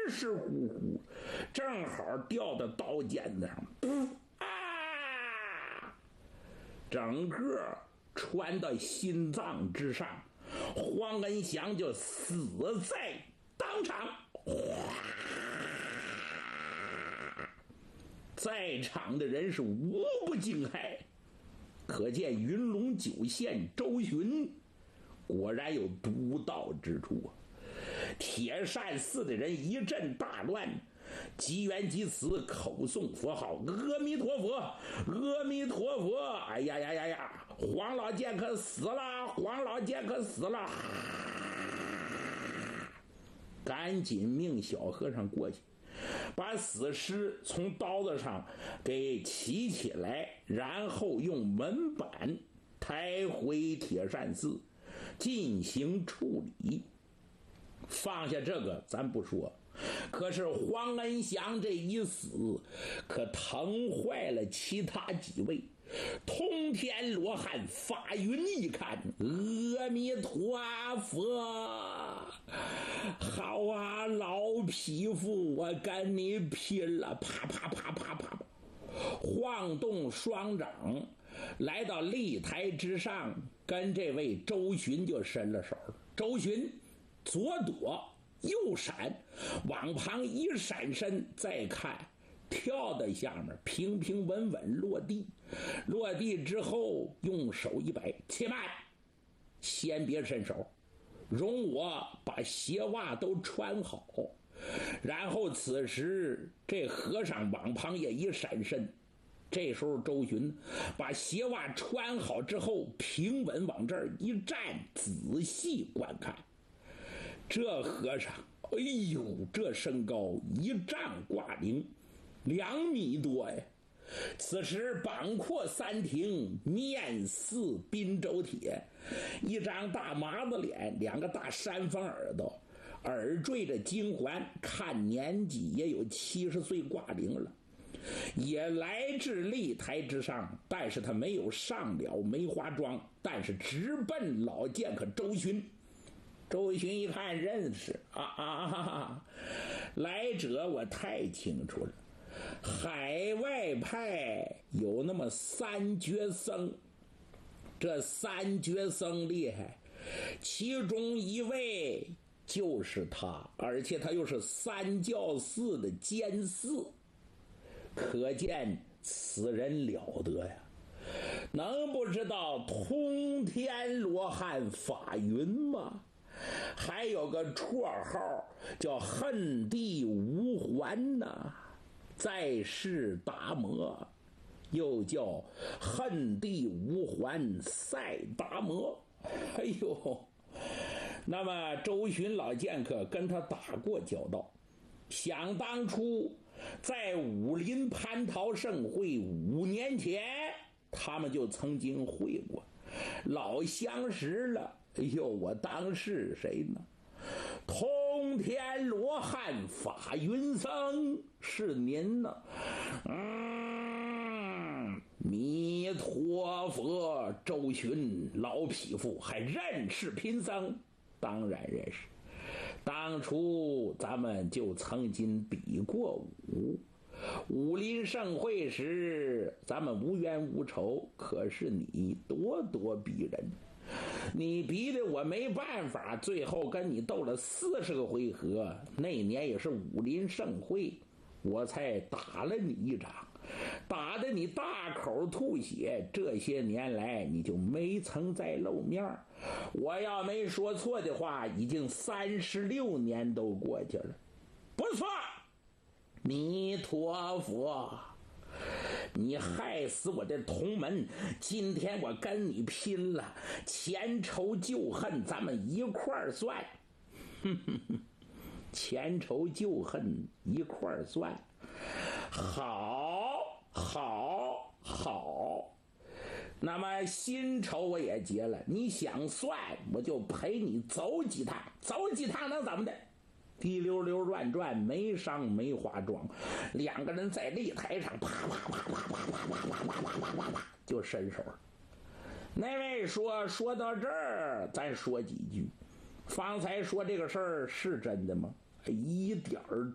实乎乎，正好掉到刀尖子上，噗啊！整个穿到心脏之上，黄恩祥就死在当场。在场的人是无不惊骇，可见云龙九县周巡果然有独到之处啊！铁扇寺的人一阵大乱，机缘及此，口诵佛号，阿弥陀佛，阿弥陀佛！哎呀呀呀呀！黄老剑客死了，黄老剑客死了！赶紧命小和尚过去，把死尸从刀子上给起起来，然后用门板抬回铁扇寺进行处理。放下这个咱不说，可是黄恩祥这一死可疼坏了其他几位。通天罗汉法云一看，阿弥陀佛，好啊，老匹夫，我跟你拼了！啪啪啪啪啪，晃动双掌来到擂台之上，跟这位周巡就伸了手。周巡左躲右闪，往旁一闪身，再看跳到下面，平平稳稳落地。落地之后用手一摆，且慢，先别伸手，容我把鞋袜都穿好。然后此时这和尚往旁也一闪身，这时候周巡把鞋袜穿好之后，平稳往这儿一站，仔细观看。这和尚，哎呦，这身高1丈挂零，2米多呀！此时膀阔三庭，面似滨州铁，一张大麻子脸，2个大山峰耳朵，耳坠着金环，看年纪也有70岁挂零了。也来至擂台之上，但是他没有上了梅花桩，但是直奔老剑客周巡。周巡一看认识来者我太清楚了，海外派有那么3绝僧，这3绝僧厉害，其中一位就是他，而且他又是3教寺的监寺，可见此人了得呀！能不知道通天罗汉法云吗？还有个绰号叫恨地无还呐，在世达摩，又叫恨地无还赛达摩。哎呦，那么周巡老剑客跟他打过交道，想当初在武林蟠桃盛会5年前，他们就曾经会过，老相识了。哎呦，我当是谁呢？通天罗汉法云僧是您呢？弥陀佛，周巡老匹夫还认识贫僧？当然认识，当初咱们就曾经比过武，武林盛会时咱们无冤无仇，可是你咄咄逼人，你逼得我没办法，最后跟你斗了40个回合，那年也是武林盛会，我才打了你一掌，打得你大口吐血，这些年来你就没曾再露面。我要没说错的话，已经36年都过去了。不错，弥陀佛，你害死我的同门，今天我跟你拼了，前仇旧恨咱们一块儿算。前仇旧恨一块儿算，好，好，好。那么新仇我也结了，你想算我就陪你走几趟，走几趟能怎么的？滴溜溜乱转，没伤没化妆，2个人在擂台上啪啪啪啪啪啪啪啪啪啪啪就伸手了。那位说到这儿，咱说几句。方才说这个事儿是真的吗？一点儿